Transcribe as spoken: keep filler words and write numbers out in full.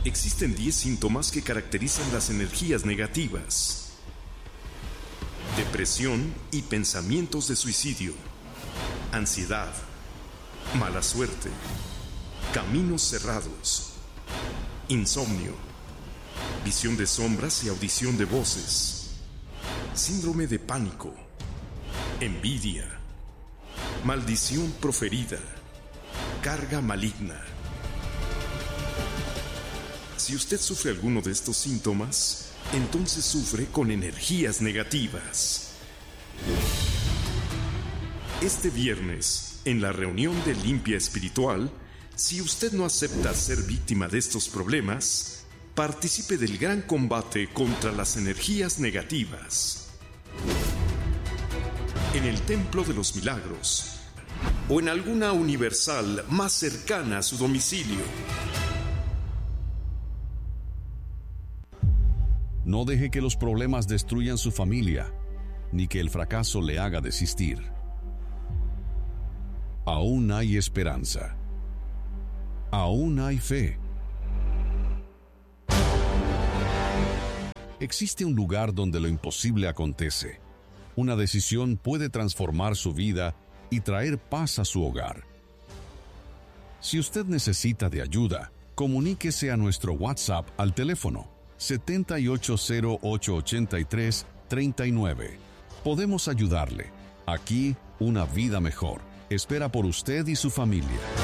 Existen diez síntomas que caracterizan las energías negativas: depresión y pensamientos de suicidio, ansiedad, mala suerte, caminos cerrados, insomnio, visión de sombras y audición de voces, síndrome de pánico, envidia, maldición proferida, carga maligna. Si usted sufre alguno de estos síntomas, entonces sufre con energías negativas. Este viernes, en la reunión de Limpia Espiritual, si usted no acepta ser víctima de estos problemas, participe del gran combate contra las energías negativas. En el Templo de los Milagros, o en alguna universal más cercana a su domicilio. No deje que los problemas destruyan su familia, ni que el fracaso le haga desistir. Aún hay esperanza. Aún hay fe. Existe un lugar donde lo imposible acontece. Una decisión puede transformar su vida y traer paz a su hogar. Si usted necesita de ayuda, comuníquese a nuestro WhatsApp al teléfono siete ocho cero ocho ocho tres tres nueve. Podemos ayudarle. Aquí, una vida mejor espera por usted y su familia.